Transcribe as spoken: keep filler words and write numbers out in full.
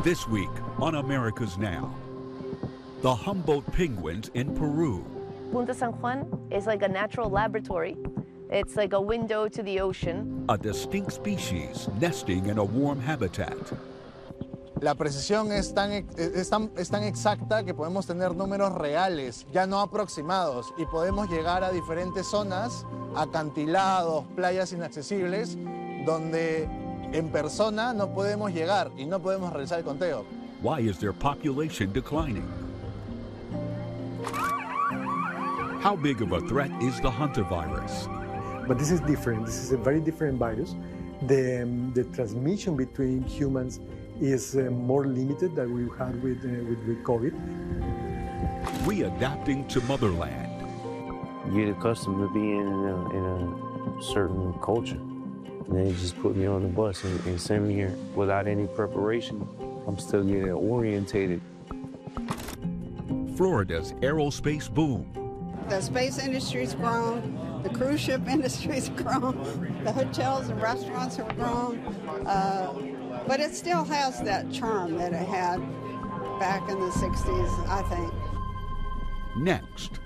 This week on America's Now, the Humboldt penguins in Peru. Punta San Juan is like a natural laboratory. It's like a window to the ocean. A distinct species nesting in a warm habitat. La precisión es tan, es, tan, es tan exacta que podemos tener números reales, ya no aproximados, y podemos llegar a diferentes zonas, acantilados, playas inaccesibles, donde en persona no podemos llegar y no podemos realizar el conteo. Why is their population declining? How big of a threat is the hantavirus? But this is different. This is a very different virus. The, um, the transmission between humans is uh, more limited than we had with, uh, with, with COVID. Readapting to motherland. You get accustomed to being in a, in a certain culture. And they just put me on the bus and, and send me here without any preparation. I'm still getting orientated. Florida's aerospace boom. The space industry's grown, the cruise ship industry's grown, the hotels and restaurants have grown, uh, but it still has that charm that it had back in the sixties, I think. Next.